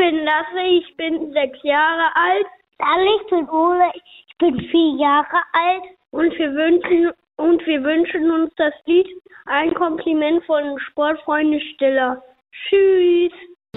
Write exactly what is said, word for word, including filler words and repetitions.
bin Lasse, ich bin sechs Jahre alt. Hallo, ich bin Ole, ich bin vier Jahre alt. Und wir wünschen, und wir wünschen uns das Lied Ein Kompliment von Sportfreunde Stiller. Tschüss.